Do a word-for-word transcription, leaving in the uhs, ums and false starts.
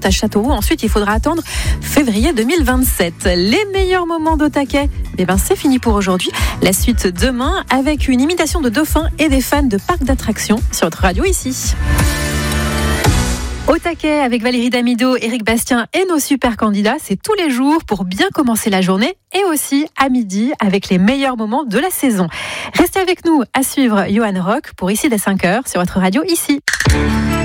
à Châteauroux. Ensuite, il faudra attendre février deux mille vingt-sept. Les meilleurs moments d'Au Taquet, eh ben, c'est fini pour aujourd'hui. La suite demain avec une imitation de dauphins et des fans de parcs d'attractions sur votre radio ici. Au Taquet avec Valérie Damido, Éric Bastien et nos super candidats, c'est tous les jours pour bien commencer la journée et aussi à midi avec les meilleurs moments de la saison. Restez avec nous à suivre Johan Rock pour Ici dès cinq heures sur votre radio ici.